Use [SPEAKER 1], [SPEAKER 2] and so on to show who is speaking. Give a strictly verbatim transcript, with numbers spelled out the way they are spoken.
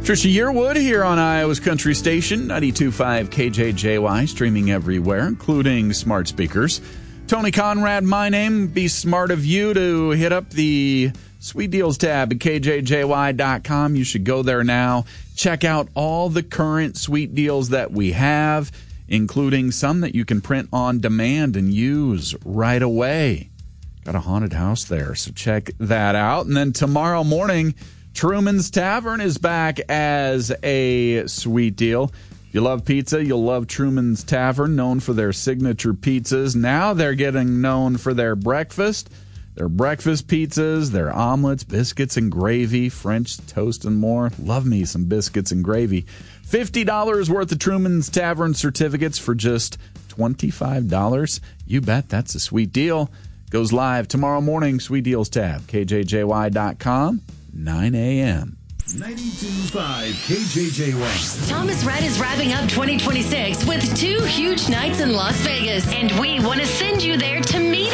[SPEAKER 1] Trisha Yearwood here on Iowa's Country Station, ninety-two point five K J J Y, streaming everywhere, including smart speakers. Tony Conrad, my name. Be smart of you to hit up the Sweet Deals tab at K J J Y dot com. You should go there now. Check out all the current sweet deals that we have, including some that you can print on demand and use right away. Got a haunted house there, so check that out. And then tomorrow morning, Truman's Tavern is back as a sweet deal. If you love pizza, you'll love Truman's Tavern, known for their signature pizzas. Now they're getting known for their breakfast, their breakfast pizzas, their omelets, biscuits and gravy, French toast and more. Love me some biscuits and gravy. fifty dollars worth of Truman's Tavern certificates for just twenty-five dollars. You bet that's a sweet deal. Goes live tomorrow morning, Sweet Deals tab, K J J Y dot com, nine a.m.
[SPEAKER 2] ninety-two point five K J J Y.
[SPEAKER 3] Thomas Rhett is wrapping up twenty twenty-six with two huge nights in Las Vegas, and we want to send you there to meet